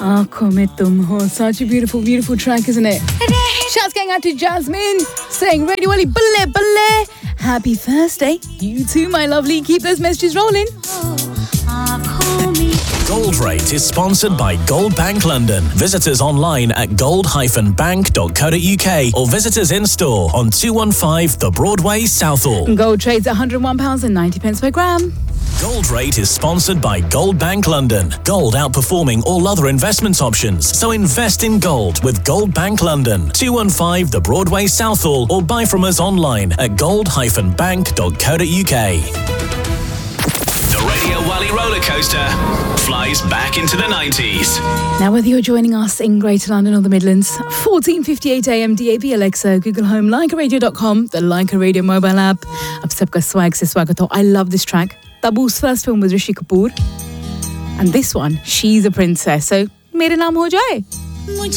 Aankhon mein tum ho. Such a beautiful, beautiful track, isn't it? Shouts going out to Jasmine, saying, Radio Wali, balle, balle. Happy Thursday. You too, my lovely. Keep those messages rolling. Gold Rate is sponsored by Gold Bank London. Visit us online at gold-bank.co.uk or visit us in store on 215 The Broadway, Southall. Gold trades at £101.90 per gram. Gold Rate is sponsored by Gold Bank London. Gold outperforming all other investment options. So invest in gold with Gold Bank London. 215 The Broadway, Southall, or buy from us online at gold-bank.co.uk. The Radio Wali roller coaster flies back into the 90s. Now, whether you're joining us in Greater London or the Midlands, 14:58 AM, DAB, Alexa, Google Home, LikerRadio.com, the Liker Radio mobile app. Ab sabka swag se swagat ho. I love this track. Tabu's first film was Rishi Kapoor, and this one, She's a Princess. So, mere naam ho jaye.